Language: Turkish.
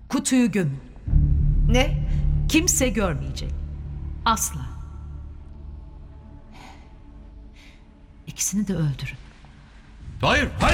Kutuyu gömün. Ne? Kimse görmeyecek. Asla. İkisini de öldürün. Hayır, hayır.